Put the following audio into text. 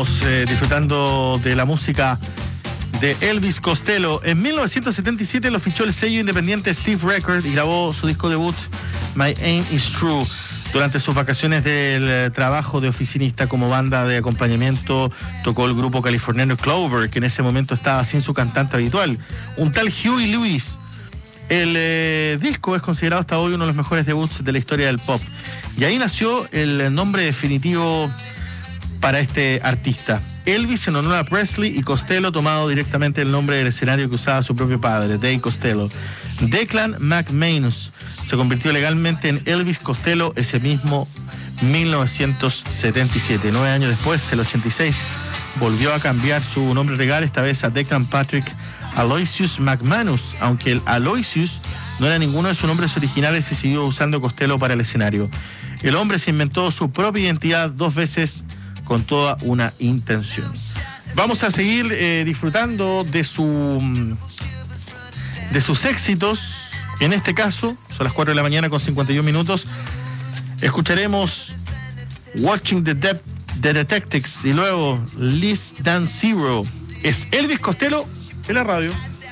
Seguimos disfrutando de la música de Elvis Costello. En 1977 lo fichó el sello independiente Steve Record y grabó su disco debut My Aim Is True. Durante sus vacaciones del trabajo de oficinista como banda de acompañamiento, tocó el grupo californiano Clover, que en ese momento estaba sin su cantante habitual, un tal Huey Lewis. El disco es considerado hasta hoy uno de los mejores debuts de la historia del pop. Y ahí nació el nombre definitivo para este artista. Elvis en honor a Presley y Costello tomado directamente el nombre del escenario que usaba su propio padre, Dave Costello. Declan McManus se convirtió legalmente en Elvis Costello ese mismo 1977. 9 años después, el 86, volvió a cambiar su nombre legal, esta vez a Declan Patrick Aloysius McManus, aunque el Aloysius no era ninguno de sus nombres originales y siguió usando Costello para el escenario. El hombre se inventó su propia identidad 2 veces con toda una intención. Vamos a seguir disfrutando de sus éxitos. En este caso, son las 4 de la mañana con 51 minutos. Escucharemos Watching the Detectives y luego Less Than Zero. Es Elvis Costello en la radio.